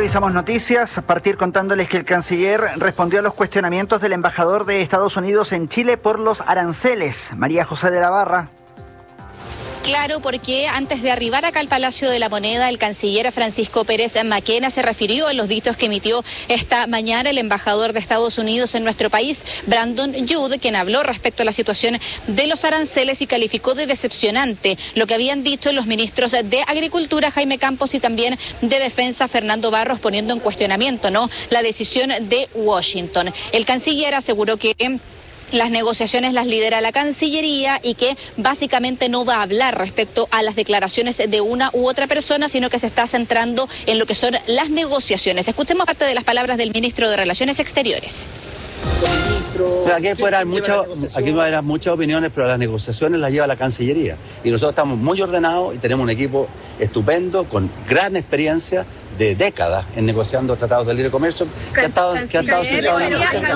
revisamos noticias, a partir contándoles que el canciller respondió a los cuestionamientos del embajador de Estados Unidos en Chile por los aranceles. María José de la Barra. Claro, porque antes de arribar acá al Palacio de la Moneda, el canciller Francisco Pérez Maquena se refirió a los dichos que emitió esta mañana el embajador de Estados Unidos en nuestro país, Brandon Judd, quien habló respecto a la situación de los aranceles y calificó de decepcionante lo que habían dicho los ministros de Agricultura, Jaime Campos, y también de Defensa, Fernando Barros, poniendo en cuestionamiento, la decisión de Washington. El canciller aseguró que las negociaciones las lidera la Cancillería y que básicamente no va a hablar respecto a las declaraciones de una u otra persona, sino que se está centrando en lo que son las negociaciones. Escuchemos parte de las palabras del ministro de Relaciones Exteriores. Aquí va a haber muchas opiniones, pero las negociaciones las lleva la Cancillería. Y nosotros estamos muy ordenados y tenemos un equipo estupendo, con gran experiencia de décadas en negociando tratados de libre comercio, que ha estado sentado en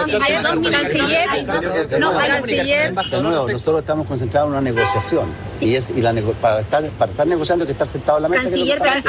De nuevo, nosotros estamos concentrados en una negociación. Sí. Para estar negociando hay que estar sentado en la mesa.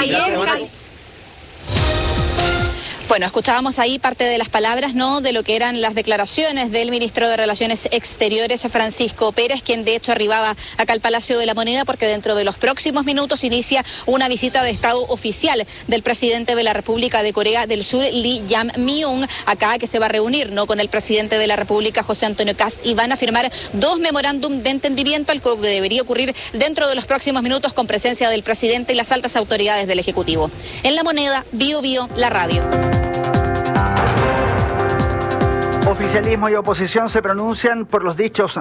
Bueno, escuchábamos ahí parte de las palabras, de lo que eran las declaraciones del ministro de Relaciones Exteriores, Francisco Pérez, quien de hecho arribaba acá al Palacio de la Moneda porque dentro de los próximos minutos inicia una visita de Estado oficial del presidente de la República de Corea del Sur, Lee Jae-myung, acá, que se va a reunir con el presidente de la República, José Antonio Kast, y van a firmar 2 memorándum de entendimiento, algo que debería ocurrir dentro de los próximos minutos con presencia del presidente y las altas autoridades del Ejecutivo. En La Moneda, Bio Bio, la radio. Oficialismo y oposición se pronuncian por los dichos